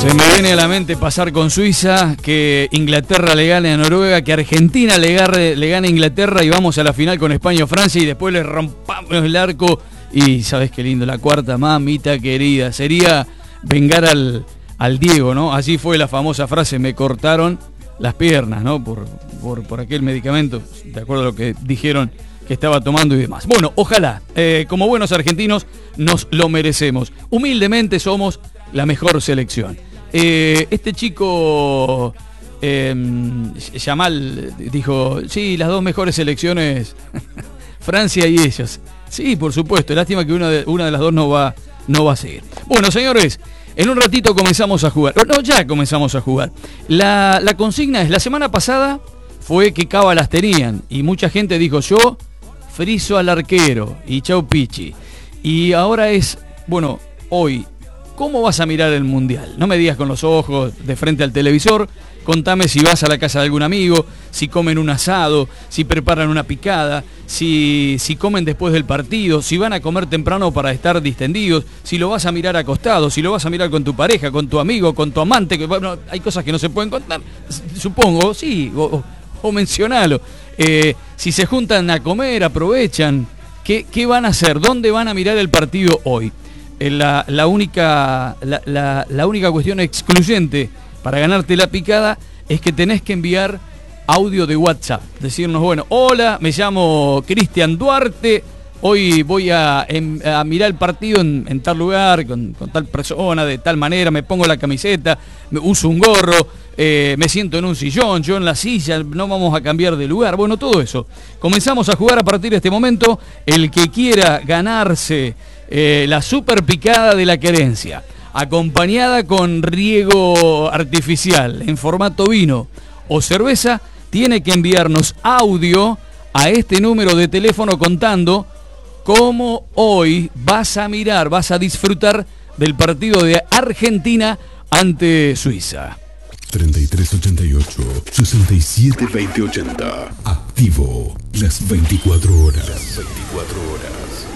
Se me viene a la mente pasar con Suiza, que Inglaterra le gane a Noruega, que Argentina le gane a Inglaterra y vamos a la final con España o Francia y después le rompamos el arco y sabes qué lindo, la cuarta, mamita querida, sería vengar al Diego, ¿no? Así fue la famosa frase, me cortaron las piernas, ¿no? Por aquel medicamento, de acuerdo a lo que dijeron que estaba tomando y demás. Bueno, ojalá, como buenos argentinos nos lo merecemos. Humildemente somos la mejor selección. Este chico Yamal dijo, sí, las dos mejores selecciones, Francia y ellos. Sí, por supuesto, lástima que una de las dos no va a seguir. Bueno, señores, en un ratito comenzamos a jugar. No, ya comenzamos a jugar. La consigna es, la semana pasada fue que cábalas tenían y mucha gente dijo, yo friso al arquero y chau pichi. Y ahora es, bueno, hoy, ¿cómo vas a mirar el Mundial? No me digas con los ojos de frente al televisor, contame si vas a la casa de algún amigo, si comen un asado, si preparan una picada, si comen después del partido, si van a comer temprano para estar distendidos, si lo vas a mirar acostado, si lo vas a mirar con tu pareja, con tu amigo, con tu amante, que bueno, hay cosas que no se pueden contar, supongo, sí, o mencionalo. Si se juntan a comer, aprovechan, ¿qué van a hacer? ¿Dónde van a mirar el partido hoy? La única cuestión excluyente para ganarte la picada es que tenés que enviar audio de WhatsApp. Decirnos, bueno, hola, me llamo Cristian Duarte, hoy voy a mirar el partido en tal lugar, con tal persona, de tal manera, me pongo la camiseta, me uso un gorro, me siento en un sillón, yo en la silla, no vamos a cambiar de lugar. Bueno, todo eso. Comenzamos a jugar a partir de este momento. El que quiera ganarse la super picada de la querencia, acompañada con riego artificial en formato vino o cerveza, tiene que enviarnos audio a este número de teléfono contando cómo hoy vas a mirar, vas a disfrutar del partido de Argentina ante Suiza. 3388 67 2080. Activo las 24 horas. Las 24 horas.